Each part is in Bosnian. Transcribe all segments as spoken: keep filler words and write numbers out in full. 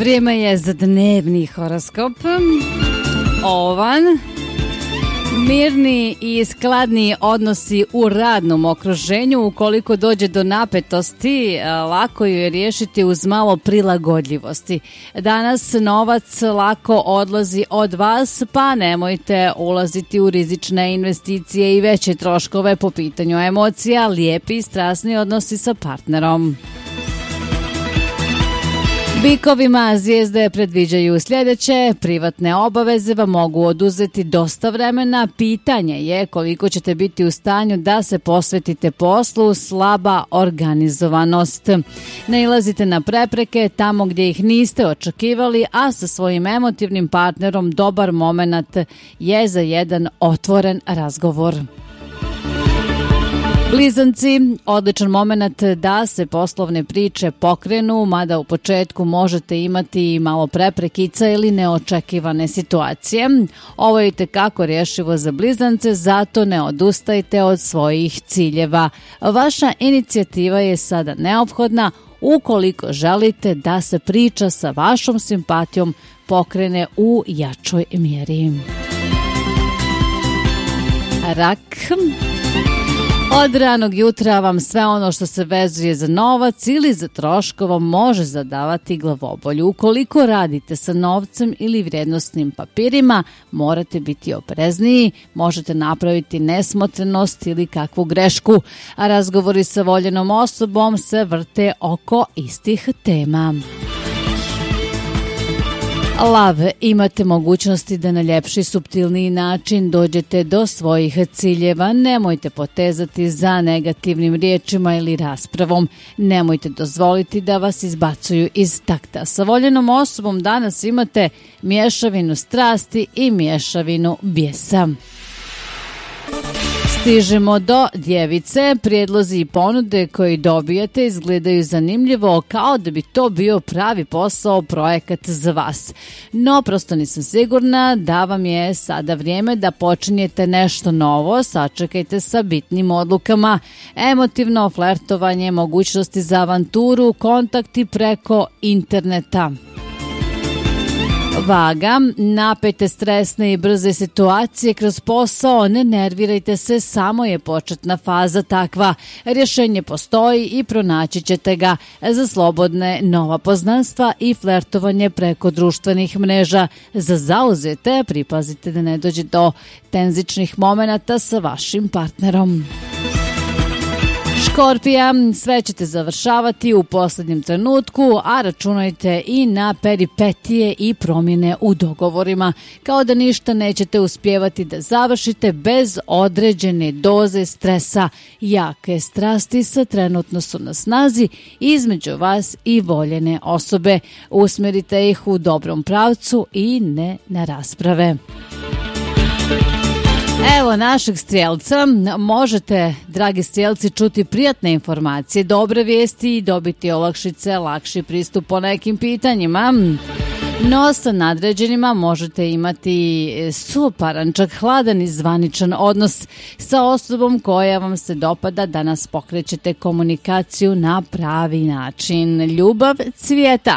Vrijeme je za dnevni horoskop. Ovan. Mirni i skladni odnosi u radnom okruženju. Ukoliko dođe do napetosti, lako ju je riješiti uz malo prilagodljivosti. Danas novac lako odlazi od vas, pa nemojte ulaziti u rizične investicije i veće troškove po pitanju emocija. Lijepi i strasni odnosi sa partnerom. Bikovima zvijezde predviđaju sljedeće: privatne obaveze vam mogu oduzeti dosta vremena, pitanje je koliko ćete biti u stanju da se posvetite poslu, slaba organizovanost. Nailazite na prepreke tamo gdje ih niste očekivali, a sa svojim emotivnim partnerom dobar moment je za jedan otvoren razgovor. Blizanci, odličan moment da se poslovne priče pokrenu, mada u početku možete imati malo preprekica ili neočekivane situacije. Ovo je itekako rješivo za blizance, zato ne odustajte od svojih ciljeva. Vaša inicijativa je sada neophodna ukoliko želite da se priča sa vašom simpatijom pokrene u jačoj mjeri. Rak. Od ranog jutra vam sve ono što se vezuje za novac ili za troškovom može zadavati glavobolju. Ukoliko radite sa novcem ili vrijednosnim papirima, morate biti oprezniji, možete napraviti nesmotrenost ili kakvu grešku, a razgovori sa voljenom osobom se vrte oko istih tema. Lav, imate mogućnosti da na ljepši, suptilniji način dođete do svojih ciljeva. Nemojte potezati za negativnim riječima ili raspravom. Nemojte dozvoliti da vas izbacuju iz takta. Sa voljenom osobom danas imate mješavinu strasti i mješavinu bijesa. Stižemo do djevice. Prijedlozi i ponude koji dobijate izgledaju zanimljivo, kao da bi to bio pravi posao, projekat za vas. No, prosto nisam sigurna da vam je sada vrijeme da počinjete nešto novo. Sačekajte sa bitnim odlukama. Emotivno flertovanje, mogućnosti za avanturu, kontakti preko interneta. Vaga, napete, stresne i brze situacije kroz posao, ne nervirajte se, samo je početna faza takva. Rješenje postoji i pronaći ćete ga. Za slobodne nova poznanstva i flertovanje preko društvenih mreža. Za zauzete pripazite da ne dođe do tenzičnih momenata sa vašim partnerom. Škorpija, sve ćete završavati u posljednjem trenutku, a računajte i na peripetije i promjene u dogovorima. Kao da ništa nećete uspjevati da završite bez određene doze stresa. Jake strasti sa trenutno su na snazi između vas i voljene osobe. Usmjerite ih u dobrom pravcu i ne na rasprave. Evo našeg strijelca, možete, dragi strijelci, čuti prijatne informacije, dobre vijesti i dobiti olakšice, lakši pristup po nekim pitanjima. No sa nadređenima možete imati suparan, čak hladan i zvaničan odnos sa osobom koja vam se dopada. Danas pokrećete komunikaciju na pravi način. Ljubav cvijeta.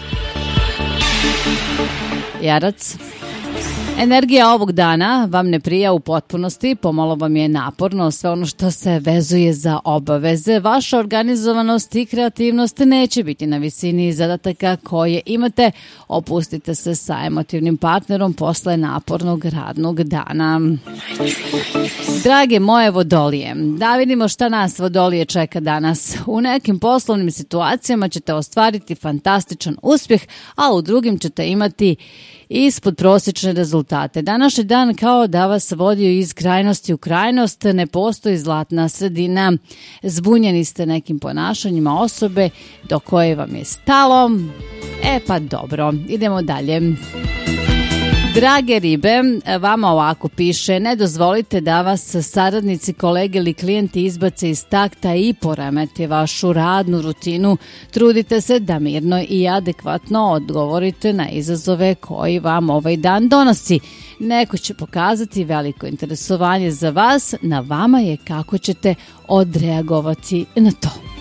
Jarac. Energija ovog dana vam ne prija u potpunosti, pomalo vam je naporno sve ono što se vezuje za obaveze. Vaša organizovanost i kreativnost neće biti na visini zadataka koje imate. Opustite se sa emotivnim partnerom posle napornog radnog dana. Drage moje vodolije, da vidimo šta nas vodolije čeka danas. U nekim poslovnim situacijama ćete ostvariti fantastičan uspjeh, a u drugim ćete imati ispod prosječne rezultate. Današnji dan kao da vas vodi iz krajnosti u krajnost, ne postoji zlatna sredina. Zbunjeni ste nekim ponašanjima osobe do koje vam je stalo. E pa dobro, idemo dalje. Drage ribe, vama ovako piše: ne dozvolite da vas saradnici, kolege ili klijenti izbace iz takta i poremete vašu radnu rutinu. Trudite se da mirno i adekvatno odgovorite na izazove koji vam ovaj dan donosi. Neko će pokazati veliko interesovanje za vas, na vama je kako ćete odreagovati na to.